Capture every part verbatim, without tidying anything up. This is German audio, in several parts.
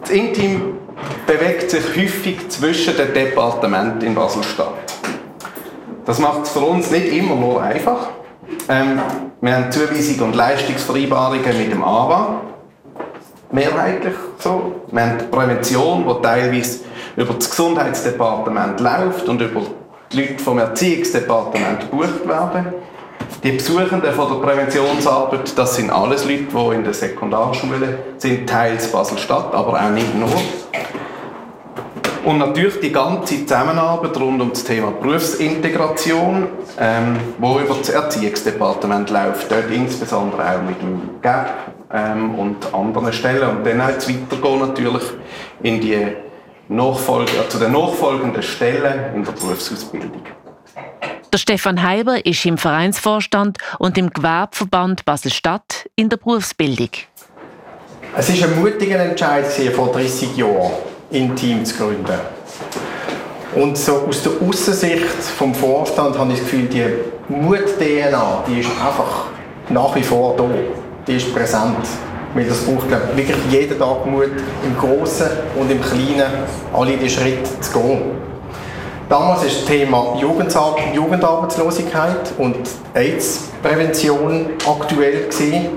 Das Intim bewegt sich häufig zwischen den Departementen in Basel-Stadt. Das macht es für uns nicht immer nur einfach. Ähm, wir haben Zuweisungen und Leistungsvereinbarungen mit dem A W A. Mehrheitlich so. Wir haben die Prävention, die teilweise über das Gesundheitsdepartement läuft und über die Leute vom Erziehungsdepartement gebucht werden. Die Besuchenden von der Präventionsarbeit, das sind alles Leute, die in der Sekundarschule sind, teils Basel-Stadt, aber auch nicht nur. Und natürlich die ganze Zusammenarbeit rund um das Thema Berufsintegration, ähm, wo über das Erziehungsdepartement läuft, dort insbesondere auch mit dem G A P ähm, und anderen Stellen. Und dann jetzt weitergehen natürlich in die Nachfolge, äh, zu den nachfolgenden Stellen in der Berufsausbildung. Der Stefan Heiber ist im Vereinsvorstand und im Gewerbeverband Basel-Stadt in der Berufsbildung. Es war ein mutiger Entscheid vor dreissig Jahren, Intim zu gründen. Und so aus der Aussensicht vom Vorstand habe ich das Gefühl, die Mut-D N A, die ist einfach nach wie vor da. Die ist präsent. Weil das braucht, glaube ich, wirklich jeden Tag Mut, im Großen und im Kleinen alle die Schritte zu gehen. Damals war das Thema Jugendar- Jugendarbeitslosigkeit und AIDS-Prävention aktuell gewesen.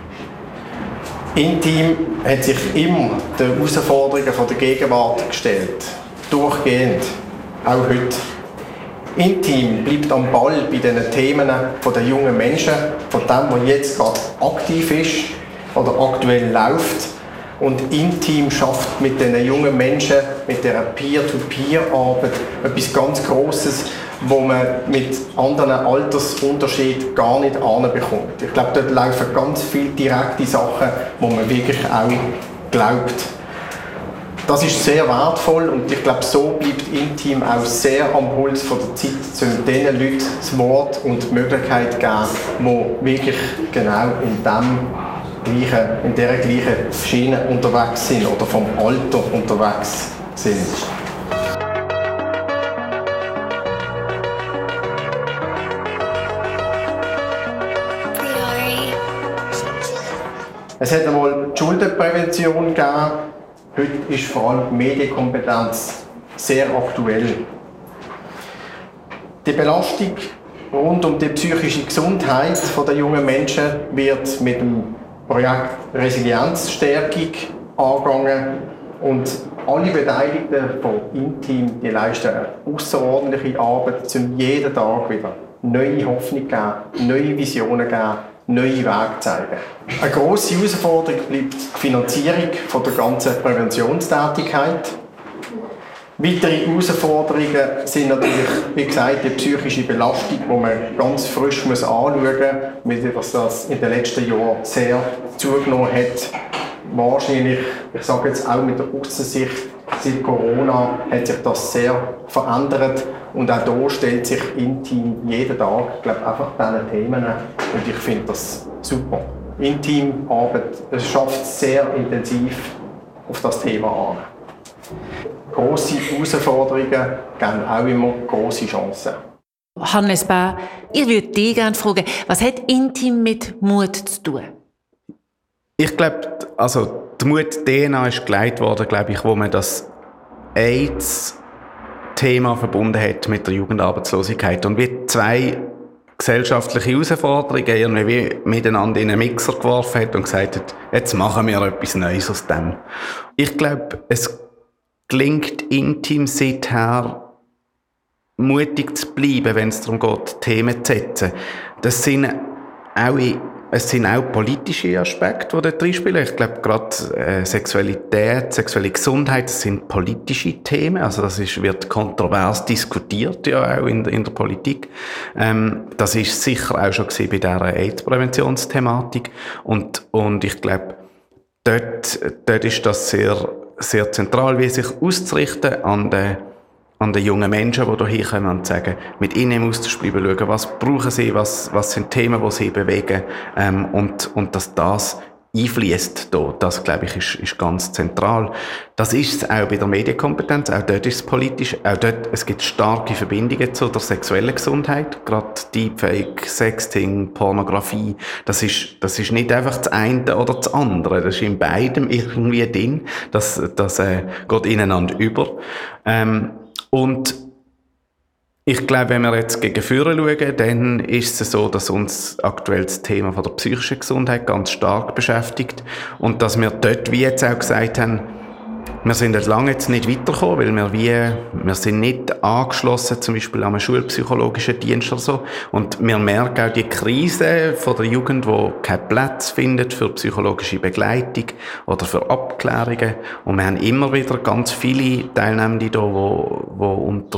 Intim hat sich immer den Herausforderungen der Gegenwart gestellt. Durchgehend. Auch heute. Intim bleibt am Ball bei diesen Themen der jungen Menschen, von dem, was jetzt gerade aktiv ist oder aktuell läuft. Und Intim schafft mit diesen jungen Menschen, mit dieser Peer-to-Peer-Arbeit etwas ganz Grosses, wo man mit anderen Altersunterschieden gar nicht anbekommt. Ich glaube, dort laufen ganz viele direkte Sachen, wo man wirklich auch glaubt. Das ist sehr wertvoll und ich glaube, so bleibt Intim auch sehr am Puls von der Zeit, um diesen Leuten das Wort und die Möglichkeit zu geben, die wirklich genau in dem gleichen, in dieser gleichen Schiene unterwegs sind oder vom Alter unterwegs sind. Es hat einmal die Schuldenprävention gegeben. Heute ist vor allem die Medienkompetenz sehr aktuell. Die Belastung rund um die psychische Gesundheit der jungen Menschen wird mit dem Projekt Resilienzstärkung angegangen und alle Beteiligten von Intim die leisten eine außerordentliche Arbeit, um jeden Tag wieder neue Hoffnung zu geben, neue Visionen zu geben, neue Wege zu zeigen. Eine grosse Herausforderung bleibt die Finanzierung von der ganzen Präventionstätigkeit. Weitere Herausforderungen sind natürlich, wie gesagt, die psychische Belastung, die man ganz frisch muss anschauen muss, weil das in den letzten Jahren sehr zugenommen hat. Wahrscheinlich, ich sage jetzt auch mit der Aussensicht, seit Corona hat sich das sehr verändert und auch hier stellt sich Intim jeden Tag, ich glaube, einfach diese Themen und ich finde das super. Intim-Arbeit, es schafft sehr intensiv auf das Thema an. Grosse Herausforderungen geben auch immer grosse Chancen. Hannes Bär, ich würde dich gerne fragen, was hat Intim mit Mut zu tun? Ich glaube, also die Mut-D N A ist geleitet worden, glaube ich, wo man das AIDS-Thema verbunden hat mit der Jugendarbeitslosigkeit und wie zwei gesellschaftliche Herausforderungen irgendwie miteinander in einen Mixer geworfen hat und gesagt hat, jetzt machen wir etwas Neues aus dem. Ich glaube, es gelingt Intim seither mutig zu bleiben, wenn es darum geht, Themen zu setzen. Das sind auch, es sind auch politische Aspekte, die dort reinspielen. Ich glaube, gerade äh, Sexualität, sexuelle Gesundheit, das sind politische Themen. Also das ist, wird kontrovers diskutiert, ja auch in, in der Politik. Ähm, das ist sicher auch schon gewesen bei dieser AIDS-Präventionsthematik. Und, und ich glaube, dort, dort ist das sehr sehr zentral, wie sich auszurichten an den, an den jungen Menschen, die hier kommen und sagen, mit ihnen im Austausch bleiben, schauen, was brauchen sie, was, was sind Themen, die sie bewegen, ähm, und, und dass das einfließt da. Das, glaube ich, ist, ist ganz zentral. Das ist es auch bei der Medienkompetenz, auch dort ist es politisch, auch dort, es gibt starke Verbindungen zu der sexuellen Gesundheit, gerade Deepfake, Sexting, Pornografie, das ist, das ist nicht einfach das eine oder das andere, das ist in beidem irgendwie drin, das, das äh, geht ineinander über. Ähm, und ich glaube, wenn wir jetzt gegen vorne schauen, dann ist es so, dass uns aktuell das Thema von der psychischen Gesundheit ganz stark beschäftigt und dass wir dort, wie jetzt auch gesagt haben, wir sind jetzt lange jetzt nicht weitergekommen, weil wir wie, wir sind nicht angeschlossen, zum Beispiel an einen schulpsychologischen Dienst oder so. Und wir merken auch die Krise von der Jugend, die keinen Platz findet für psychologische Begleitung oder für Abklärungen. Und wir haben immer wieder ganz viele Teilnehmende da, die, die unter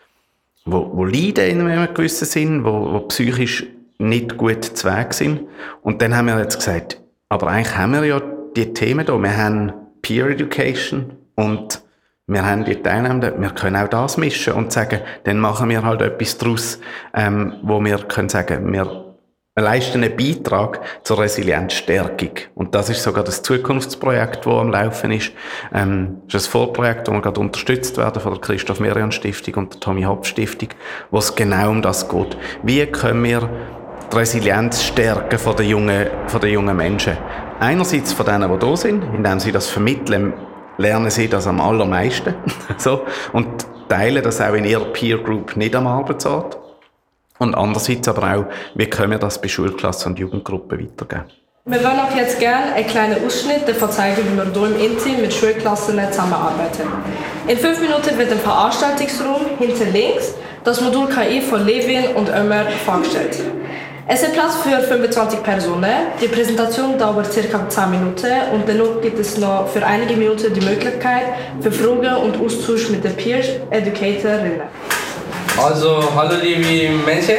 Wo, wo leiden in einem gewissen Sinn, wo, wo psychisch nicht gut zu Weg sind. Und dann haben wir jetzt gesagt, aber eigentlich haben wir ja die Themen da. Wir haben Peer Education und wir haben die Teilnehmenden, wir können auch das mischen und sagen, dann machen wir halt etwas daraus, ähm, wo wir können sagen, wir leisten einen Beitrag zur Resilienzstärkung. Und das ist sogar das Zukunftsprojekt, das am Laufen ist. Ähm, das ist ein Vorprojekt, das wir gerade unterstützt werden von der Christoph-Merian-Stiftung und der Tommy-Hopp-Stiftung, wo es genau um das geht. Wie können wir die Resilienz stärken von den jungen, von den jungen Menschen? Einerseits von denen, die da sind, indem sie das vermitteln, lernen sie das am allermeisten. so, und teilen das auch in ihrer Peer Group, nicht am Arbeitsort. Und andererseits aber auch, wie können wir das bei Schulklassen und Jugendgruppen weitergeben? Wir wollen auch jetzt gerne einen kleinen Ausschnitt davon zeigen, wie wir hier im Inti mit Schulklassen zusammenarbeiten. In fünf Minuten wird im Veranstaltungsraum hinter links das Modul K I von Levin und Ömer vorgestellt. Es ist Platz für fünfundzwanzig Personen. Die Präsentation dauert ca. zehn Minuten und danach gibt es noch für einige Minuten die Möglichkeit für Fragen und Austausch mit den Peer Educatorinnen. Also, hallo liebe Menschen.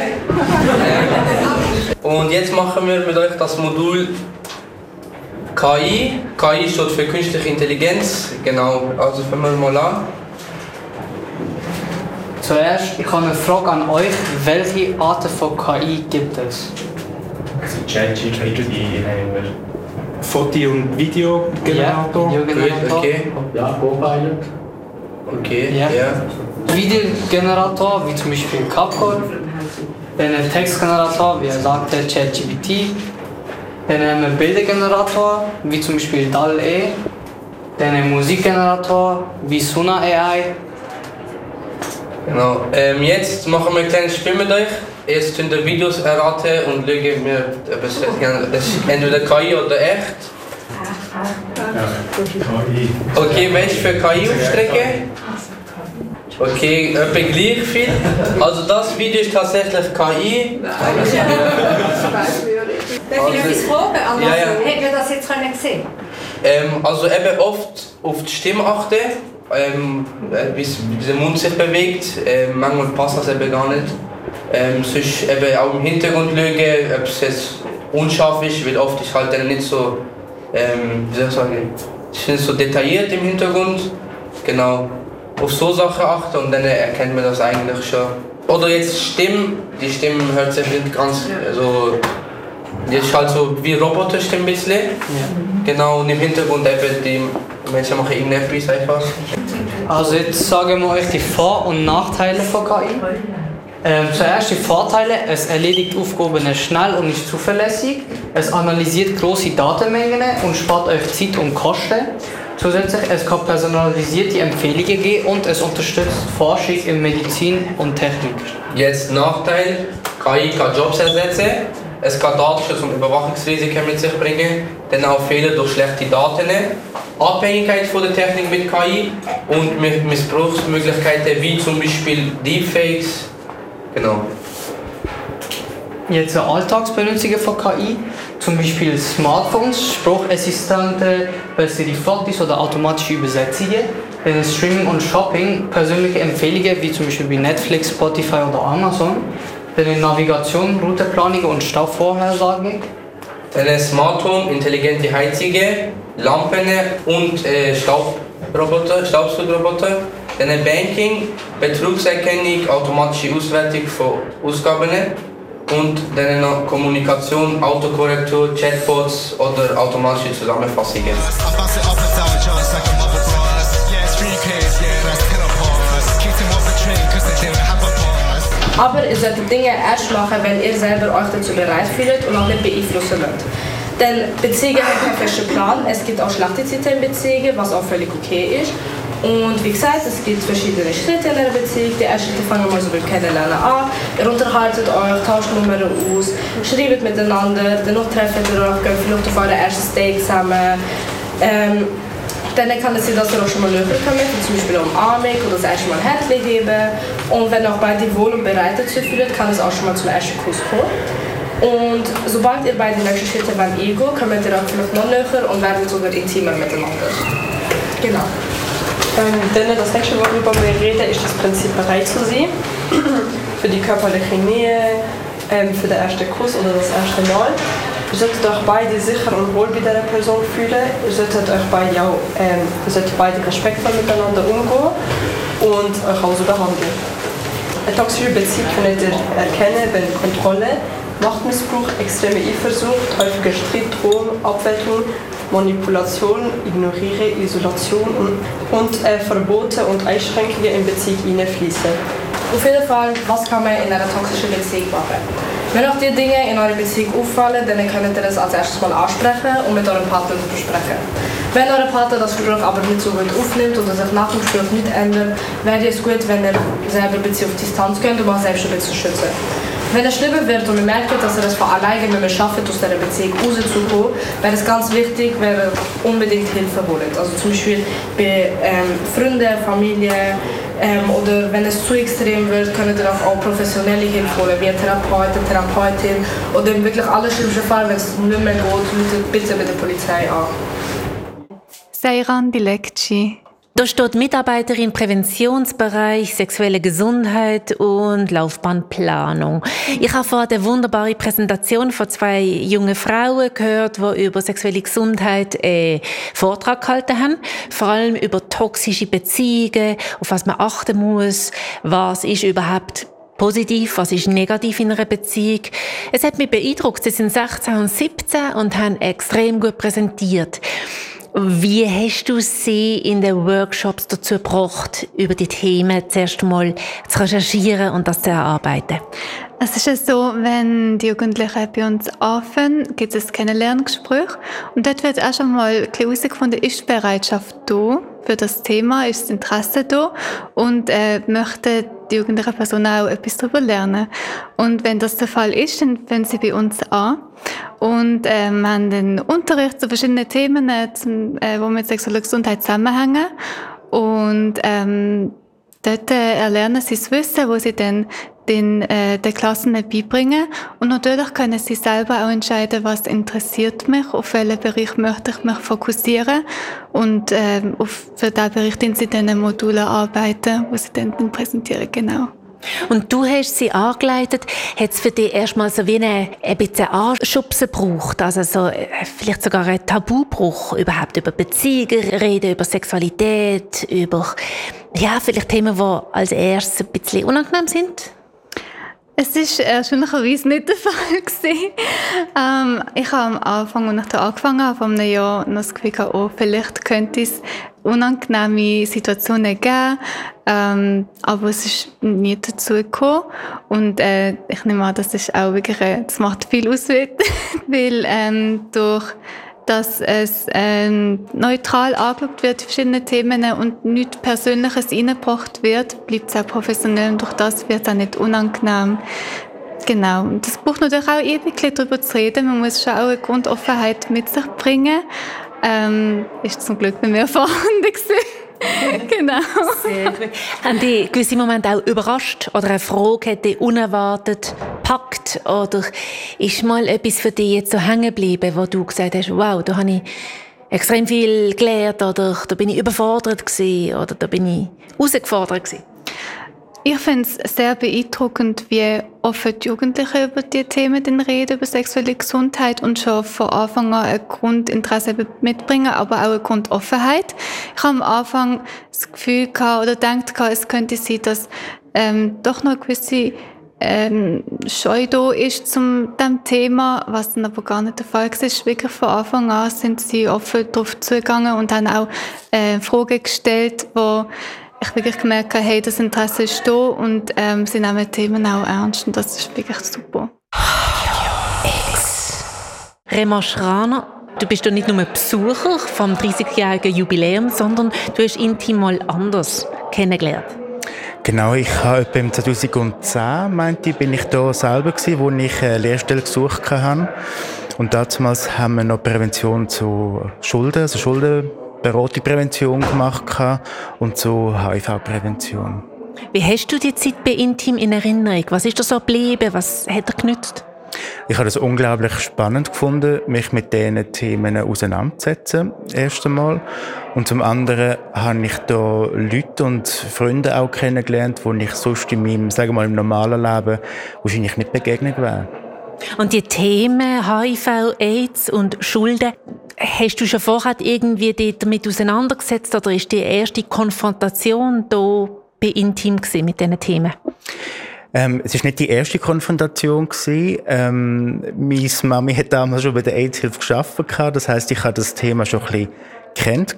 Und jetzt machen wir mit euch das Modul K I. K I steht für Künstliche Intelligenz. Genau, also fangen wir mal an. Zuerst, ich habe eine Frage an euch. Welche Arten von K I gibt es? Also ChatGPT haben wir Foto- und Videogenerator. Ja, Videogenerator. Okay. Ja, Copilot. Okay, Ja. ja. Videogenerator, wie zum Beispiel Capcom. Dann ein Textgenerator, wie er sagte, ChatGPT. Dann haben wir Bildergenerator, wie zum Beispiel D A L L-E. Dann ein Musikgenerator, wie Suna A I. Genau. Ähm, jetzt machen wir ein kleines Spiel mit euch. Jetzt könnt ihr Videos erraten und schauen wir, ob es entweder K I oder echt. K I. Okay, welche für K I aufstrecken? Okay, etwa gleich viel. Also das Video ist tatsächlich K I. Darf ich etwas fragen? Ja, ja. Hätten wir das jetzt können sehen? Ähm, also eben oft auf die Stimme achten, ähm, wie der Mund sich bewegt. Ähm, manchmal passt das eben gar nicht. Ähm, sonst eben auch im Hintergrund schauen, ob es jetzt unscharf ist, weil oft ist halt dann nicht so, ähm, wie soll ich sagen, es ist nicht so detailliert im Hintergrund. Genau. Auf so Sachen achten und dann erkennt man das eigentlich schon. Oder jetzt Stimme, die Stimme hört sich nicht ganz so, die ist halt so wie Roboterstimme ein bisschen. Ja. Genau, und im Hintergrund eben die Menschen machen irgendetwas einfach. Also jetzt sagen wir euch die Vor- und Nachteile von K I. Ähm, zuerst die Vorteile: Es erledigt Aufgaben schnell und ist zuverlässig. Es analysiert große Datenmengen und spart euch Zeit und Kosten. Zusätzlich, es kann personalisierte Empfehlungen geben und es unterstützt Forschung in Medizin und Technik. Jetzt Nachteil: K I kann Jobs ersetzen. Es kann Datenschutz- und Überwachungsrisiken mit sich bringen, dann auch Fehler durch schlechte Daten, Abhängigkeit von der Technik mit K I und Missbrauchsmöglichkeiten wie zum Beispiel Deepfakes. Genau. Jetzt Alltagsbenutzung von K I, zum Beispiel Smartphones, Sprachassistenten, bessere Fotos oder automatische Übersetzungen, dann Streaming und Shopping, persönliche Empfehlungen wie zum Beispiel bei Netflix, Spotify oder Amazon, dann Navigation, Routeplanung und Stauvorhersage. Dann Smart Home, intelligente Heizungen, Lampen und äh, Staubroboter, Staubsaugerroboter. Dann Banking, Betrugserkennung, automatische Auswertung von Ausgaben. und dann noch Kommunikation, Autokorrektur, Chatbots oder automatische Zusammenfassungen. Aber ihr solltet Dinge erst machen, wenn ihr selber euch dazu bereit fühlt und auch nicht beeinflussen lasst. Denn Beziehungen haben keinen festen Plan. Es gibt auch schlechte Zeiten in Beziehungen, was auch völlig okay ist. Und wie gesagt, es gibt verschiedene Schritte in einer Beziehung. Die ersten Schritte fangen mal so beim Kennenlernen an. Ihr unterhaltet euch, tauscht Nummern aus, schreibt miteinander, danach trefft ihr euch, geht vielleicht auf euer erstes Date zusammen. Ähm, Dann kann es sein, dass ihr auch schon mal näher kommt, zum Beispiel eine Umarmung oder das erste Mal ein Händchen heben. Und wenn auch beide wohl und bereit dazu fühlen, kann es auch schon mal zum ersten Kuss kommen. Und sobald ihr beide die nächsten Schritte beim Ego, kommt ihr auch vielleicht noch näher und werdet sogar intimer miteinander. Genau. Ähm, denn das nächste, worüber wir reden, ist das Prinzip bereit zu sein. Für die körperliche Nähe, ähm, für den ersten Kuss oder das erste Mal. Ihr solltet euch beide sicher und wohl bei dieser Person fühlen. Ihr solltet euch beide auch, ähm, ihr solltet beide respektvoll miteinander umgehen und euch auch so behandeln. Eine toxische Beziehung könnt ihr erkennen, wenn Kontrolle, Machtmissbrauch, extreme Eifersucht, häufiger Streit, Drohung, Abwertung, Manipulation, Ignorieren, Isolation und, und äh, Verbote und Einschränkungen in Beziehung hineinfließen. Auf jeden Fall, was kann man in einer toxischen Beziehung machen? Wenn euch die Dinge in eurer Beziehung auffallen, dann könnt ihr das als erstes mal ansprechen und mit eurem Partner besprechen. Wenn euer Partner das Gespräch aber nicht so gut aufnimmt oder sich nach dem Gespräch nicht ändert, wäre es gut, wenn ihr selber ein bisschen auf Distanz könnt, um euch selbst ein bisschen zu schützen. Wenn es schlimmer wird und ihr merkt, dass ihr es von alleine nicht mehr schafft, aus dieser Beziehung rauszukommen, wäre es ganz wichtig, wenn ihr unbedingt Hilfe holt. Also zum Beispiel bei ähm, Freunden, Familie ähm, oder wenn es zu extrem wird, könnt ihr auch, auch professionelle Hilfe holen, wie ein Therapeut, eine Therapeutin oder im wirklich allerschlimmsten Fall, wenn es nicht mehr geht, ruft bitte bei der Polizei an. Seyran Dilekci. Da steht Mitarbeiterin Präventionsbereich, sexuelle Gesundheit und Laufbahnplanung. Ich habe vorhin eine wunderbare Präsentation von zwei jungen Frauen gehört, die über sexuelle Gesundheit einen Vortrag gehalten haben. Vor allem über toxische Beziehungen, auf was man achten muss, was ist überhaupt positiv, was ist negativ in einer Beziehung. Es hat mich beeindruckt. Sie sind sechzehn und siebzehn und haben extrem gut präsentiert. Wie hast du sie in den Workshops dazu gebracht, über die Themen zuerst mal zu recherchieren und das zu erarbeiten? Es ist ja so, wenn die Jugendlichen bei uns anfangen, gibt es ein Kennenlerngespräch. Und dort wird auch schon mal herausgefunden, ist die Bereitschaft da für das Thema, ist das Interesse da und äh, möchte die jugendliche Person auch etwas darüber lernen. Und wenn das der Fall ist, dann fangen sie bei uns an. Und äh, wir haben den Unterricht zu verschiedenen Themen, äh, zum, äh, die mit sexueller Gesundheit zusammenhängen. Und ähm, dort äh, erlernen sie das Wissen, wo sie dann den, äh, den Klassen beibringen. Und natürlich können sie selber auch entscheiden, was interessiert mich, auf welchen Bereich möchte ich mich fokussieren. Und äh, auf, für diesen Bereich den sie dann Module arbeiten, die sie dann, dann präsentieren. Genau. Und du hast sie angeleitet. Hat es für dich erstmal so wie eine, ein bisschen Anschubsen gebraucht? Also so, vielleicht sogar ein Tabubruch, überhaupt über Beziehungen reden, über Sexualität, über, ja, vielleicht Themen, die als erstes ein bisschen unangenehm sind? Es war erstaunlicherweise nicht der Fall. ähm, ich habe am Anfang, als ich da angefangen habe, vor einem Jahr noch das Gefühl gehabt, oh, vielleicht könnte es unangenehme Situationen geben, ähm, aber es ist nie dazu gekommen. Und äh, ich nehme an, das ist auch wirklich, äh, das macht viel aus, weil ähm, durch dass es ähm, neutral angeschaut wird, verschiedene Themen und nichts Persönliches reingebracht wird, bleibt es auch professionell und durch das wird es auch nicht unangenehm. Genau. Und das braucht natürlich auch ewig, darüber zu reden. Man muss schon auch eine Grundoffenheit mit sich bringen. Ähm, ist zum Glück bei mir vorhanden gewesen. Genau. Sehr gut. Haben die gewisse Momente auch überrascht oder eine Frage hat dich unerwartet gepackt oder ist mal etwas für dich jetzt so hängen geblieben, wo du gesagt hast, wow, da habe ich extrem viel gelernt oder da bin ich überfordert gewesen oder da bin ich herausgefordert gewesen? Ich finde es sehr beeindruckend, wie offen die Jugendlichen über diese Themen reden, über sexuelle Gesundheit und schon von Anfang an ein Grundinteresse mitbringen, aber auch eine Grundoffenheit. Ich habe am Anfang das Gefühl gehabt, oder gedacht, es könnte sein, dass ähm, doch noch gewisse ähm, Scheu da ist zum diesem Thema, was dann aber gar nicht der Fall war. Wirklich von Anfang an sind sie offen darauf zugegangen und haben auch äh, Fragen gestellt, wo ich wirklich gemerkt habe, hey, das Interesse ist da und ähm, sie nehmen die Themen auch ernst und das ist wirklich super. Rema Schraner, du bist ja nicht nur Besucher vom dreißigjährigen Jubiläum, sondern du hast Intim mal anders kennengelernt. Genau, ich habe etwa im zweitausendzehn, meinte ich, bin ich da selber gewesen, wo ich eine Lehrstelle gesucht habe. Und damals haben wir noch Prävention zu Schulden, also Schuldenberatungsprävention gemacht und zu H I V-Prävention. Wie hast du die Zeit bei Intim in Erinnerung? Was ist da so geblieben? Was hat dir genützt? Ich habe es unglaublich spannend gefunden, mich mit diesen Themen auseinanderzusetzen, erst einmal. Und zum anderen habe ich da Leute und Freunde auch kennengelernt, die ich sonst in meinem, sagen wir mal, im normalen Leben wahrscheinlich nicht begegnet wäre. Und die Themen H I V, AIDS und Schulden, hast du schon vorher irgendwie damit auseinandergesetzt oder ist die erste Konfrontation da bei Intim gewesen mit diesen Themen? Ähm, es war nicht die erste Konfrontation gewesen. Ähm, meine Mami hat damals schon bei der AIDS-Hilfe gearbeitet. Das heisst, ich habe das Thema schon ein bisschen kennt.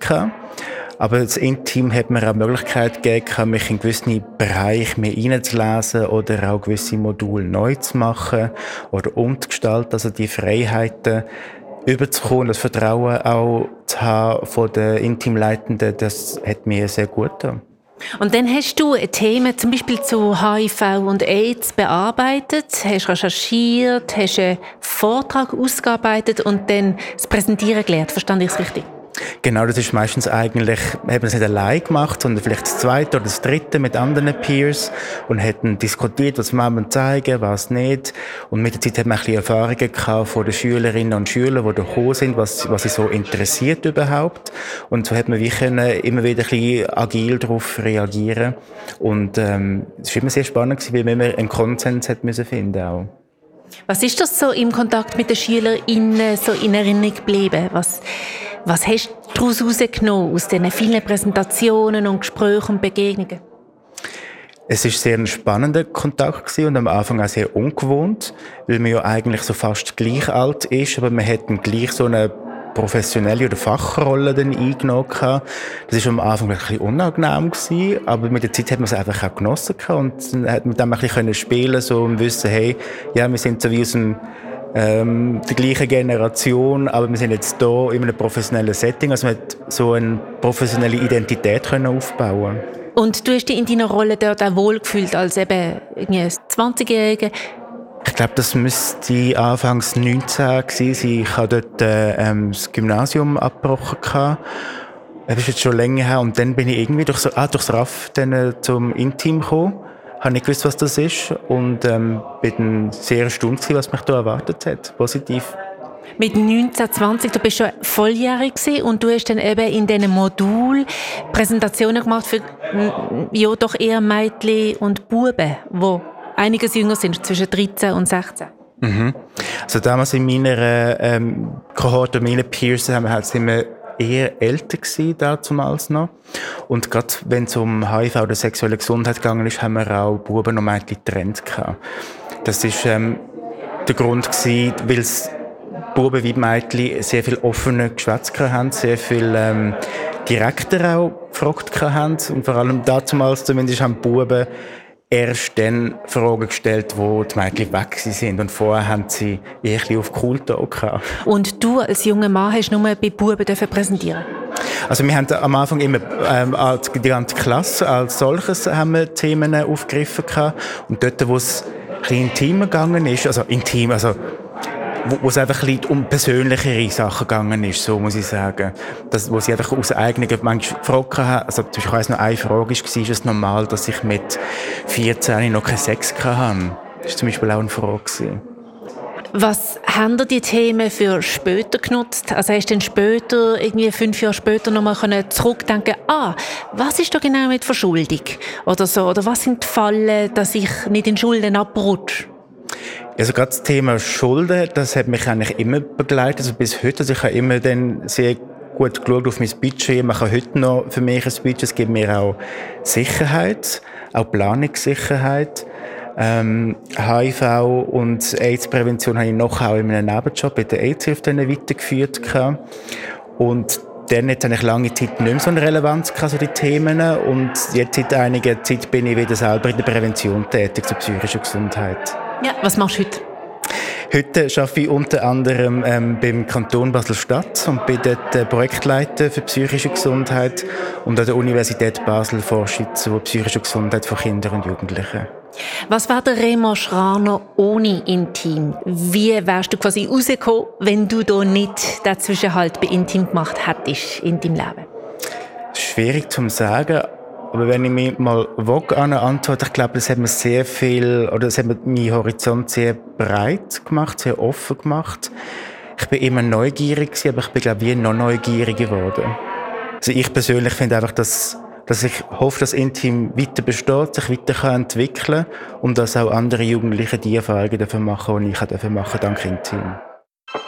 Aber das Intim hat mir auch die Möglichkeit gegeben, mich in gewisse Bereiche mehr hineinzulesen oder auch gewisse Module neu zu machen oder umzugestalten. Also die Freiheiten überzukommen, das Vertrauen auch zu haben von den Intimleitenden, das hat mir sehr gut getan. Und dann hast du Themen zum Beispiel zu H I V und AIDS bearbeitet, hast recherchiert, hast einen Vortrag ausgearbeitet und dann das Präsentieren gelernt. Verstand ich es richtig? Genau, das ist meistens eigentlich, haben wir es nicht allein gemacht, sondern vielleicht das zweite oder das dritte mit anderen Peers und hätten diskutiert, was wir zeigen, was nicht. Und mit der Zeit hat man ein bisschen Erfahrungen gehabt von den Schülerinnen und Schülern, die da gekommen sind, was, was sie so interessiert überhaupt. Und so hat man wie können immer wieder ein bisschen agil darauf reagieren. Und ähm, es war immer sehr spannend gewesen, weil man immer einen Konsens hat müssen finden auch. Was ist das so im Kontakt mit den SchülerInnen so in Erinnerung geblieben? Was, was hast du daraus herausgenommen, aus diesen vielen Präsentationen und Gesprächen und Begegnungen? Es war sehr ein spannender Kontakt gewesen und am Anfang auch sehr ungewohnt, weil man ja eigentlich so fast gleich alt ist, aber man hat gleich so eine professionelle oder Fachrolle dann eingenommen. Das war am Anfang ein bisschen unangenehm gewesen, aber mit der Zeit hat man es einfach auch genossen und dann hat man dann ein bisschen spielen so und wissen, hey, ja, wir sind so wie aus dem, ähm, der gleichen Generation, aber wir sind jetzt hier in einem professionellen Setting, also man hat so eine professionelle Identität können aufbauen. Und du hast dich in deiner Rolle dort auch wohlgefühlt als eben zwanzigjährige? Ich glaube, das müsste anfangs neunzehn gewesen sein. Ich hatte dort äh, das Gymnasium abgebrochen. Das ist jetzt schon länger her. Und dann bin ich irgendwie durch so, ah, durchs R A F dann, äh, zum Intim gekommen. Ich habe nicht gewusst, was das ist. Und ähm, bin dann sehr erstaunt gewesen, was mich da erwartet hat. Positiv. Mit neunzehn, zwanzig, du bist schon volljährig gewesen und du hast dann eben in diesem Modul Präsentationen gemacht für ja, doch eher Mädchen und Buben, die einiges jünger sind, zwischen dreizehn und sechzehn. Mhm. Also damals in meiner ähm, Kohorte, meine Peers, haben wir halt immer eher älter gewesen, damals noch. Und gerade wenn es um H I V oder sexuelle Gesundheit gegangen ist, haben wir auch Buben und Mädchen getrennt gehabt. Das war ähm, der Grund gewesen, weil es Buben wie Mädchen sehr viel offener geschwätzt haben, sehr viel ähm, direkter auch gefragt haben. Und vor allem damals zumindest haben Buben erst dann Fragen gestellt, wo die Mädchen weg sind. Und vorher haben sie eher ein bisschen auf cool gehabt. Und du als junger Mann hast nur bei Buben präsentieren? Also wir haben am Anfang immer ähm, als die ganze Klasse als solches haben wir Themen aufgegriffen gehabt. Und dort, wo es ein bisschen intimer gegangen ist, also intim, also wo es einfach ein bisschen um persönlichere Sachen gegangen ist, so muss ich sagen. Das, wo sie einfach aus eigenen manchmal gefragt haben, also ich weiss noch, eine Frage war, ist es normal, dass ich mit vierzehn noch keinen Sex hatte? Das war zum Beispiel auch eine Frage. Was haben dir die Themen für später genutzt? Also hast du dann später, irgendwie fünf Jahre später, nochmal zurückdenken, ah, was ist da genau mit Verschuldung? Oder so, oder was sind die Fälle, dass ich nicht in Schulden abrutsche? Also gerade das Thema Schulden, das hat mich eigentlich immer begleitet, also bis heute. Also ich habe immer dann sehr gut geschaut auf mein Budget. Ich mache heute noch für mich ein Budget. Es gibt mir auch Sicherheit, auch Planungssicherheit. Ähm, H I V und AIDS-Prävention habe ich noch auch in meinem Nebenjob bei der AIDS-Hilfe weitergeführt. Und dann hat es eigentlich lange Zeit nicht mehr so eine Relevanz gehabt, so die Themen. Und jetzt seit einiger Zeit bin ich wieder selber in der Prävention tätig zur psychischen Gesundheit. Ja, was machst du heute? Heute arbeite ich unter anderem ähm, beim Kanton Basel-Stadt und bin dort äh, Projektleiter für psychische Gesundheit und an der Universität Basel forsche ich zur psychischen Gesundheit von Kindern und Jugendlichen. Was war der Remo Schraner ohne Intim? Wie wärst du quasi rausgekommen, wenn du da nicht den Zwischenhalt bei Intim gemacht hättest in deinem Leben? Schwierig zu sagen, aber wenn ich mich mal wog an eine Antwort, ich glaube, das hat mir sehr viel, oder das hat mir meinen Horizont sehr breit gemacht, sehr offen gemacht. Ich bin immer neugierig gewesen, aber ich bin, glaube ich, noch neugieriger geworden. Also ich persönlich finde einfach, dass dass ich hoffe, dass Intim weiter besteht, sich weiter entwickeln kann und dass auch andere Jugendliche die Erfahrungen dafür machen, die ich machen durfte, dank Intim.